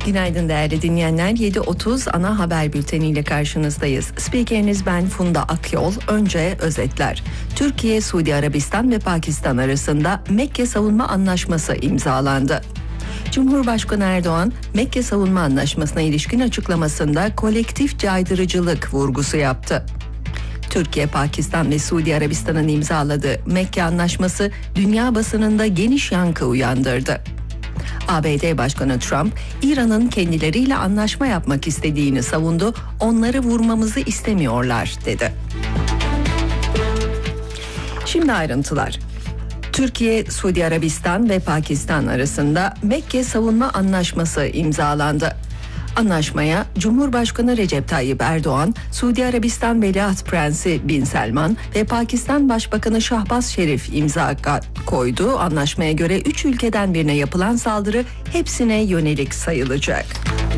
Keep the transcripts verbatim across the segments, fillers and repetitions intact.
Günaydın değerli dinleyenler. yedi otuz ana haber bülteniyle karşınızdayız. Spikeriniz ben Funda Akyol. Önce özetler. Türkiye, Suudi Arabistan ve Pakistan arasında Mekke Savunma Anlaşması imzalandı. Cumhurbaşkanı Erdoğan, Mekke Savunma Anlaşması'na ilişkin açıklamasında kolektif caydırıcılık vurgusu yaptı. Türkiye, Pakistan ve Suudi Arabistan'ın imzaladığı Mekke Anlaşması dünya basınında geniş yankı uyandırdı. A B D Başkanı Trump, İran'ın kendileriyle anlaşma yapmak istediğini savundu, onları vurmamızı istemiyorlar dedi. Şimdi ayrıntılar. Türkiye, Suudi Arabistan ve Pakistan arasında Mekke Savunma Anlaşması imzalandı. Anlaşmaya Cumhurbaşkanı Recep Tayyip Erdoğan, Suudi Arabistan Veliaht Prensi Bin Selman ve Pakistan Başbakanı Şahbaz Şerif imza koydu. Anlaşmaya göre üç ülkeden birine yapılan saldırı hepsine yönelik sayılacak.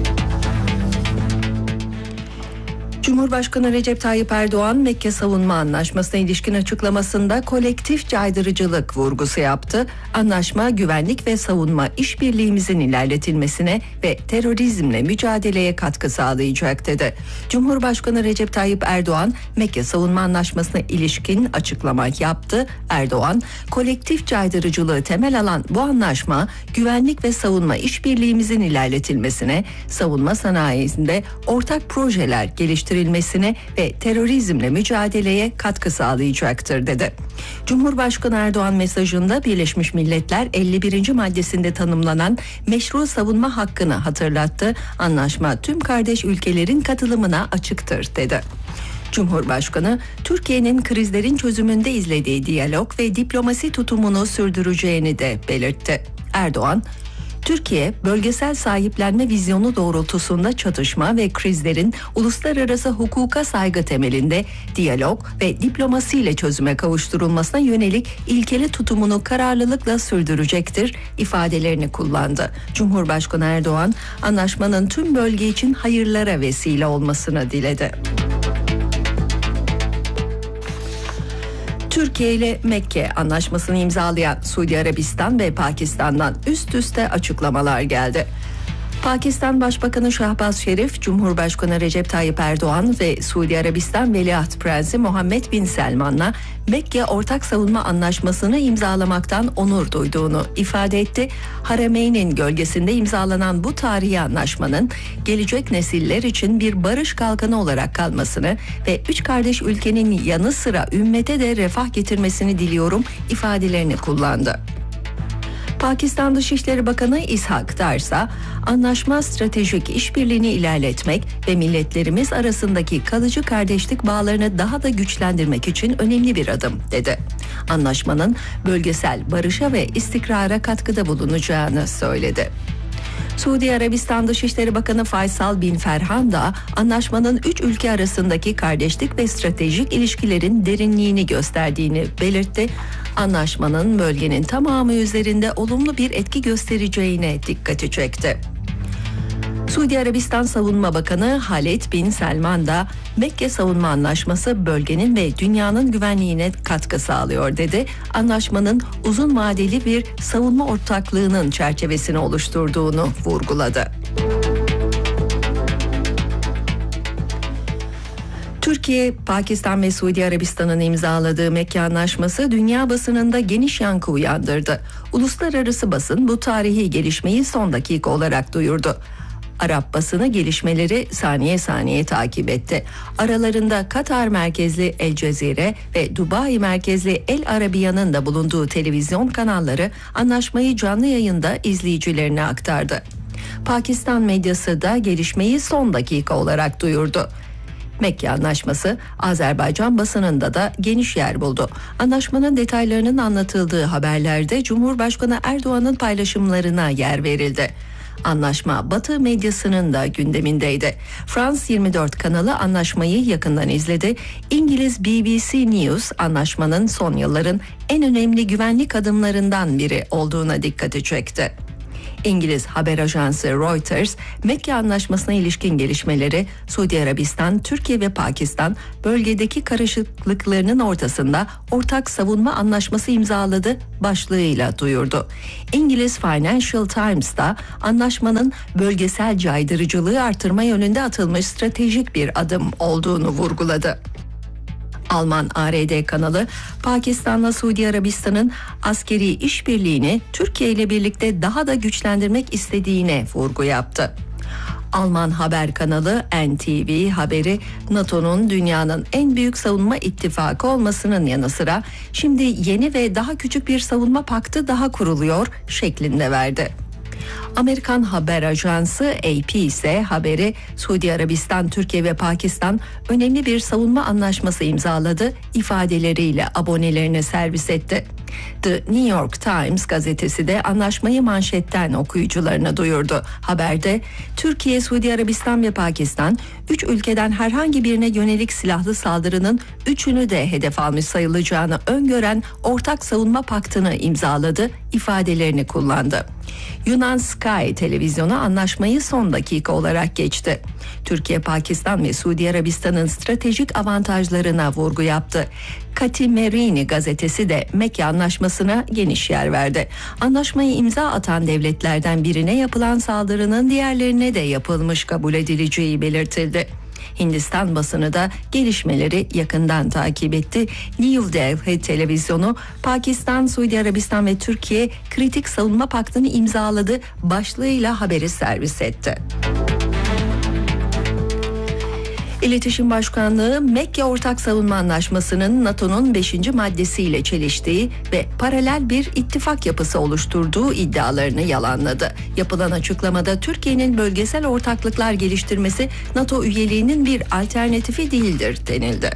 Cumhurbaşkanı Recep Tayyip Erdoğan, Mekke Savunma Anlaşması'na ilişkin açıklamasında kolektif caydırıcılık vurgusu yaptı. Anlaşma, güvenlik ve savunma işbirliğimizin ilerletilmesine ve terörizmle mücadeleye katkı sağlayacak dedi. Cumhurbaşkanı Recep Tayyip Erdoğan, Mekke Savunma Anlaşması'na ilişkin açıklama yaptı. Erdoğan, kolektif caydırıcılığı temel alan bu anlaşma, güvenlik ve savunma işbirliğimizin ilerletilmesine, savunma sanayisinde ortak projeler geliştirilmesine ve terörizmle mücadeleye katkı sağlayacaktır dedi. Cumhurbaşkanı Erdoğan mesajında Birleşmiş Milletler elli birinci maddesinde tanımlanan meşru savunma hakkını hatırlattı. Anlaşma tüm kardeş ülkelerin katılımına açıktır dedi. Cumhurbaşkanı, Türkiye'nin krizlerin çözümünde izlediği diyalog ve diplomasi tutumunu sürdüreceğini de belirtti. Erdoğan, Türkiye, bölgesel sahiplenme vizyonu doğrultusunda çatışma ve krizlerin uluslararası hukuka saygı temelinde diyalog ve diplomasiyle çözüme kavuşturulmasına yönelik ilkeli tutumunu kararlılıkla sürdürecektir ifadelerini kullandı. Cumhurbaşkanı Erdoğan, anlaşmanın tüm bölge için hayırlara vesile olmasını diledi. Türkiye ile Mekke Anlaşması'nı imzalayan Suudi Arabistan ve Pakistan'dan üst üste açıklamalar geldi. Pakistan Başbakanı Şahbaz Şerif, Cumhurbaşkanı Recep Tayyip Erdoğan ve Suudi Arabistan Veliaht Prensi Muhammed Bin Selman'la Mekke Ortak Savunma Anlaşması'nı imzalamaktan onur duyduğunu ifade etti. Harameyn'in gölgesinde imzalanan bu tarihi anlaşmanın gelecek nesiller için bir barış kalkanı olarak kalmasını ve üç kardeş ülkenin yanı sıra ümmete de refah getirmesini diliyorum ifadelerini kullandı. Pakistan Dışişleri Bakanı İshak Dar ise anlaşma stratejik işbirliğini ilerletmek ve milletlerimiz arasındaki kalıcı kardeşlik bağlarını daha da güçlendirmek için önemli bir adım dedi. Anlaşmanın bölgesel barışa ve istikrara katkıda bulunacağını söyledi. Suudi Arabistan Dışişleri Bakanı Faysal Bin Ferhan da anlaşmanın üç ülke arasındaki kardeşlik ve stratejik ilişkilerin derinliğini gösterdiğini belirtti. Anlaşmanın bölgenin tamamı üzerinde olumlu bir etki göstereceğine dikkati çekti. Suudi Arabistan Savunma Bakanı Halid Bin Selman da Mekke Savunma Anlaşması bölgenin ve dünyanın güvenliğine katkı sağlıyor dedi. Anlaşmanın uzun vadeli bir savunma ortaklığının çerçevesini oluşturduğunu vurguladı. Türkiye, Pakistan ve Suudi Arabistan'ın imzaladığı Mekke Anlaşması dünya basınında geniş yankı uyandırdı. Uluslararası basın bu tarihi gelişmeyi son dakika olarak duyurdu. Arap basını gelişmeleri saniye saniye takip etti. Aralarında Katar merkezli El Cezire ve Dubai merkezli El Arabiya'nın da bulunduğu televizyon kanalları anlaşmayı canlı yayında izleyicilerine aktardı. Pakistan medyası da gelişmeyi son dakika olarak duyurdu. Mekke Anlaşması Azerbaycan basınında da geniş yer buldu. Anlaşmanın detaylarının anlatıldığı haberlerde Cumhurbaşkanı Erdoğan'ın paylaşımlarına yer verildi. Anlaşma Batı medyasının da gündemindeydi. France yirmi dört kanalı anlaşmayı yakından izledi. İngiliz B B C News anlaşmanın son yılların en önemli güvenlik adımlarından biri olduğuna dikkati çekti. İngiliz haber ajansı Reuters, Mekke Anlaşması'na ilişkin gelişmeleri Suudi Arabistan, Türkiye ve Pakistan bölgedeki karışıklıklarının ortasında ortak savunma anlaşması imzaladı başlığıyla duyurdu. İngiliz Financial Times'ta anlaşmanın bölgesel caydırıcılığı artırma yönünde atılmış stratejik bir adım olduğunu vurguladı. Alman A R D kanalı Pakistan'la Suudi Arabistan'ın askeri işbirliğini Türkiye ile birlikte daha da güçlendirmek istediğine vurgu yaptı. Alman haber kanalı N T V haberi NATO'nun dünyanın en büyük savunma ittifakı olmasının yanı sıra şimdi yeni ve daha küçük bir savunma paktı daha kuruluyor şeklinde verdi. Amerikan haber ajansı A P ise haberi Suudi Arabistan, Türkiye ve Pakistan önemli bir savunma anlaşması imzaladı ifadeleriyle abonelerine servis etti. The New York Times gazetesi de anlaşmayı manşetten okuyucularına duyurdu. Haberde Türkiye, Suudi Arabistan ve Pakistan üç ülkeden herhangi birine yönelik silahlı saldırının üçünü de hedef almış sayılacağını öngören ortak savunma paktını imzaladı ifadelerini kullandı. Yunan Sky televizyonu anlaşmayı son dakika olarak geçti. Türkiye, Pakistan ve Suudi Arabistan'ın stratejik avantajlarına vurgu yaptı. Katimerini gazetesi de Mekke Anlaşması'na geniş yer verdi. Anlaşmayı imza atan devletlerden birine yapılan saldırının diğerlerine de yapılmış kabul edileceği belirtildi. Hindistan basını da gelişmeleri yakından takip etti. New Delhi televizyonu Pakistan, Suudi Arabistan ve Türkiye kritik savunma paktını imzaladı başlığıyla haberi servis etti. İletişim Başkanlığı, Mekke Ortak Savunma Anlaşması'nın NATO'nun beşinci maddesiyle çeliştiği ve paralel bir ittifak yapısı oluşturduğu iddialarını yalanladı. Yapılan açıklamada Türkiye'nin bölgesel ortaklıklar geliştirmesi NATO üyeliğinin bir alternatifi değildir denildi.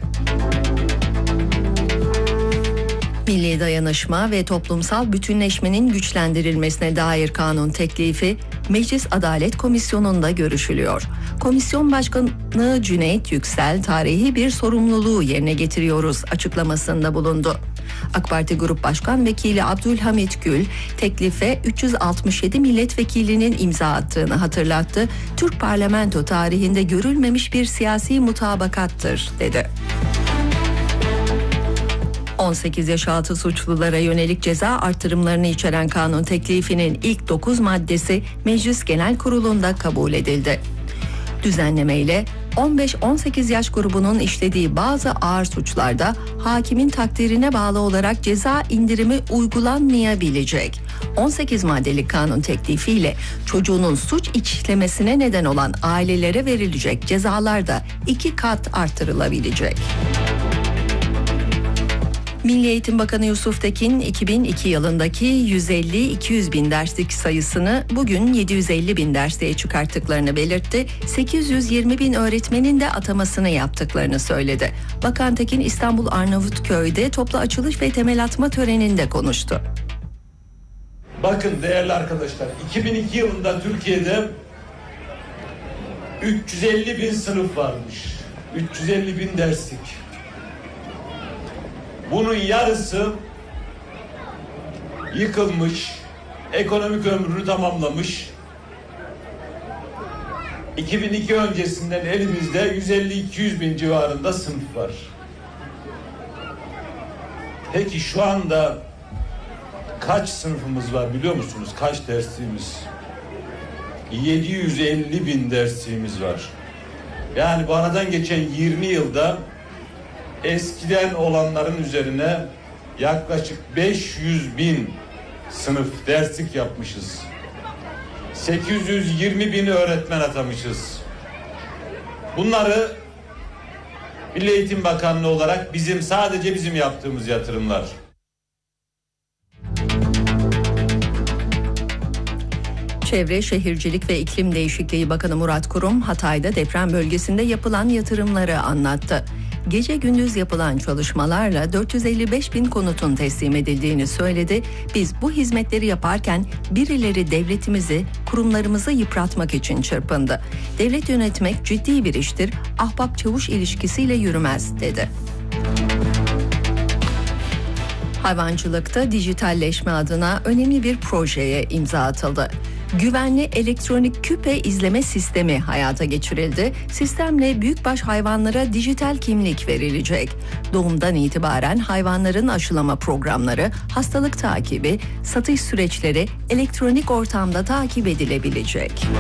Milli dayanışma ve toplumsal bütünleşmenin güçlendirilmesine dair kanun teklifi Meclis Adalet Komisyonu'nda görüşülüyor. Komisyon Başkanı Cüneyt Yüksel, tarihi bir sorumluluğu yerine getiriyoruz açıklamasında bulundu. AK Parti Grup Başkan Vekili Abdülhamit Gül, teklife üç yüz altmış yedi milletvekilinin imza attığını hatırlattı. Türk parlamento tarihinde görülmemiş bir siyasi mutabakattır dedi. on sekiz yaş altı suçlulara yönelik ceza artırımlarını içeren kanun teklifinin ilk dokuz maddesi Meclis Genel Kurulu'nda kabul edildi. Düzenlemeyle on beş on sekiz yaş grubunun işlediği bazı ağır suçlarda hakimin takdirine bağlı olarak ceza indirimi uygulanmayabilecek. on sekiz maddelik kanun teklifiyle çocuğunun suç işlemesine neden olan ailelere verilecek cezalar da iki kat artırılabilecek. Milli Eğitim Bakanı Yusuf Tekin, iki bin iki yılındaki yüz elli iki yüz bin derslik sayısını bugün yedi yüz elli bin dersliğe çıkarttıklarını belirtti. sekiz yüz yirmi bin öğretmenin de atamasını yaptıklarını söyledi. Bakan Tekin, İstanbul Arnavutköy'de toplu açılış ve temel atma töreninde konuştu. Bakın değerli arkadaşlar, iki bin iki yılında Türkiye'de üç yüz elli bin sınıf varmış. üç yüz elli bin derslik. Bunun yarısı yıkılmış, ekonomik ömrünü tamamlamış. iki bin iki öncesinden elimizde yüz elli iki yüz bin civarında sınıf var. Peki şu anda kaç sınıfımız var biliyor musunuz? Kaç dersliğimiz? yedi yüz elli bin dersliğimiz var. Yani bu aradan geçen yirmi yılda eskiden olanların üzerine yaklaşık beş yüz bin sınıf derslik yapmışız. sekiz yüz yirmi bin öğretmen atamışız. Bunları Milli Eğitim Bakanlığı olarak bizim sadece bizim yaptığımız yatırımlar. Çevre, Şehircilik ve İklim Değişikliği Bakanı Murat Kurum, Hatay'da deprem bölgesinde yapılan yatırımları anlattı. Gece gündüz yapılan çalışmalarla dört yüz elli beş bin konutun teslim edildiğini söyledi. Biz bu hizmetleri yaparken birileri devletimizi, kurumlarımızı yıpratmak için çırpındı. Devlet yönetmek ciddi bir iştir, ahbap çavuş ilişkisiyle yürümez dedi. Hayvancılıkta dijitalleşme adına önemli bir projeye imza atıldı. Güvenli elektronik küpe izleme sistemi hayata geçirildi. Sistemle büyükbaş hayvanlara dijital kimlik verilecek. Doğumdan itibaren hayvanların aşılama programları, hastalık takibi, satış süreçleri elektronik ortamda takip edilebilecek.